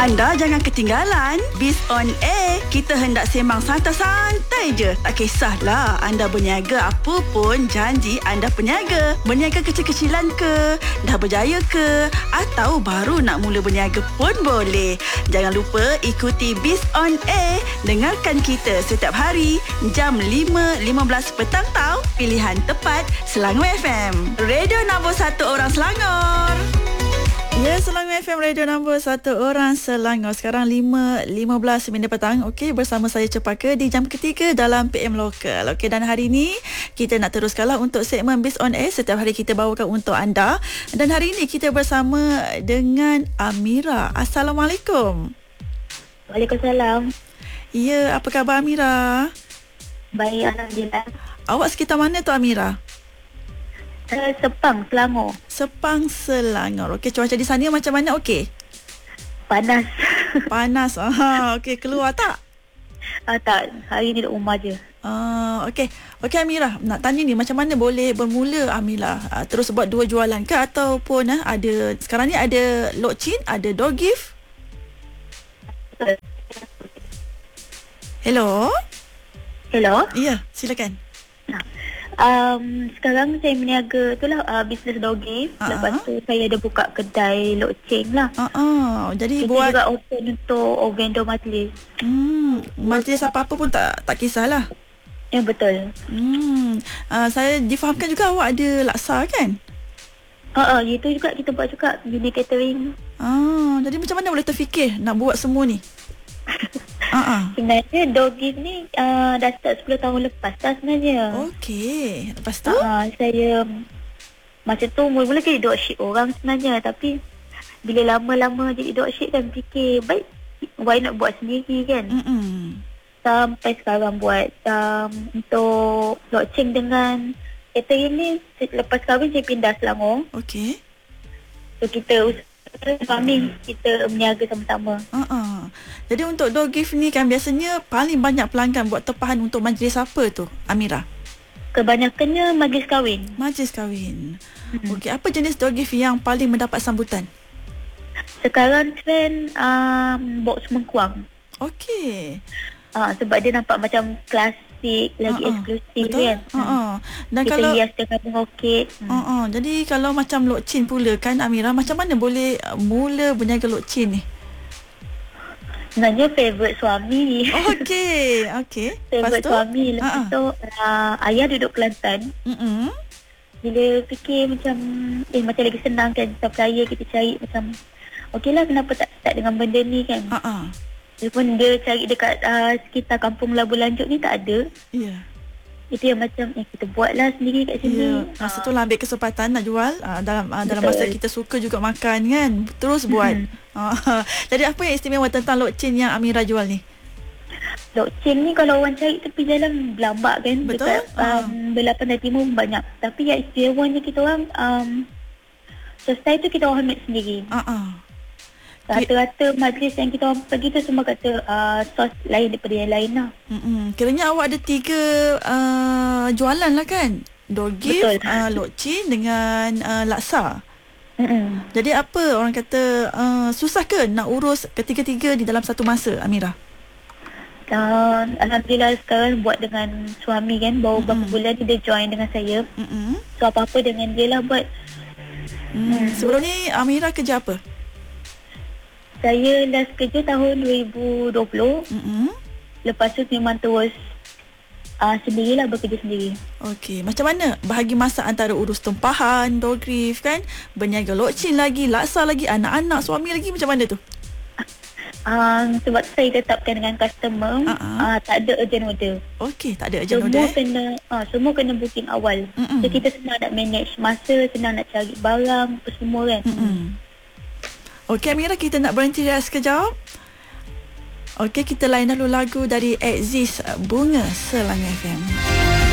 Anda jangan ketinggalan Biz on Air. Kita hendak sembang santai-santai je. Tak kisahlah anda berniaga apa pun, janji anda peniaga. Berniaga kecil-kecilan ke, dah berjaya ke, atau baru nak mula berniaga pun boleh. Jangan lupa ikuti Biz on Air. Dengarkan kita setiap hari jam 5.15 petang tau. Pilihan tepat Selangor FM. Radio nombor 1 orang Selangor. Ya, Selangor FM, radio nombor 1 orang Selangor. Sekarang 5.15 minit petang. Okey, bersama saya Cepaka di jam ketiga dalam PM Lokal. Okey, dan hari ini kita nak teruskanlah untuk segmen Biz on Air. Setiap hari kita bawakan untuk anda. Dan hari ini kita bersama dengan Amira. Assalamualaikum. Waalaikumsalam. Ya, apa khabar Amira? Baik, alhamdulillah. Awak sekitar mana tu Amira? Sepang, Selangor. Sepang, Selangor. Okey, cuaca di sana macam mana? Okey. Panas. Panas. Okey, keluar tak? Tak, hari ni duduk rumah je. Okey. Okey Amira, nak tanya ni macam mana boleh bermula Amira terus buat dua jualan ke ataupun ada sekarang ni ada Lok Chin, ada door gift? Hello? Hello? Ya, silakan. Sekarang saya meniaga itulah bisnes doggy. Lepas tu saya ada buka kedai Lok Chin lah. Jadi kita buat juga open untuk vendor majlis. Majlis apa-apa pun tak kisahlah. Ya, betul. Saya difahamkan juga awak ada laksa kan? Itu juga kita buat juga unit catering. Jadi macam mana boleh terfikir nak buat semua ni? Sebenarnya doggy ni dah start 10 tahun lepas dah sebenarnya. Okey. Lepas tu? Saya masa tu mula-mula jadi dogship orang sebenarnya. Tapi bila lama-lama jadi dogship kan fikir baik, why not buat sendiri kan. Sampai sekarang buat untuk Lok Chin dengan catering ni. Lepas kahwin saya pindah Selangor. Okey. So kita suami kita meniaga sama-sama. Jadi untuk door gift ni kan biasanya paling banyak pelanggan buat tempahan untuk majlis apa tu Amira? Kebanyakannya majlis kahwin. Majlis kahwin. Okey, apa jenis door gift yang paling mendapat sambutan? Sekarang trend box mengkuang. Okey. Sebab dia nampak macam klasik, lagi eksklusif kan. Dan kita kalau hias dengan orchid. Jadi kalau macam Lok Chin pula kan Amira, macam mana boleh mula berniaga Lok Chin ni? Sebenarnya favourite suami. Okey. Favourite suami. Lepas tu ayah duduk Kelantan. Bila fikir macam lagi senang kan, supplier kita cari macam okeylah, kenapa tak start dengan benda ni kan. Walaupun dia cari dekat sekitar kampung Labu Lanjut ni tak ada. Ya. Itu yang macam kita buatlah sendiri kat sini. Masa tu lah ambil kesempatan nak jual dalam masa kita suka juga makan kan. Terus buat. Jadi apa yang istimewa tentang Lok Chin yang Amira jual ni? Lok Chin ni kalau orang cari tepi jalan Belambak kan. Betul. Dekat Belapan dan Timur banyak. Tapi yang istimewanya kita orang selesai tu kita orang ambil sendiri. Rata-rata majlis yang kita orang pergi tu semua kata sos lain daripada yang lain lah. Kiranya awak ada 3 jualan lah kan? Door gift, Lok Chin dengan laksa. Jadi apa orang kata susah ke nak urus ketiga-tiga di dalam satu masa Amira? Alhamdulillah sekarang buat dengan suami kan. Baru berapa bulan dia join dengan saya. So apa-apa dengan dia lah buat. Sebelum ni Amira kerja apa? Saya last kerja tahun 2020. Lepas tu memang terus sendirilah, bekerja sendiri. Okey, macam mana bahagi masa antara urus tempahan, door gift kan, berniaga Lok Chin lagi, laksa lagi, anak-anak, suami lagi, macam mana tu? Sebab saya tetapkan dengan customer, tak ada urgent order. Okey, tak ada urgent order. Semua kena booking awal. So kita senang nak manage masa, senang nak cari barang, apa semua kan. Okey Amira, kita nak berhenti dah sekejap. Okey, kita layan dulu lagu dari Exist, Bunga Selangor FM.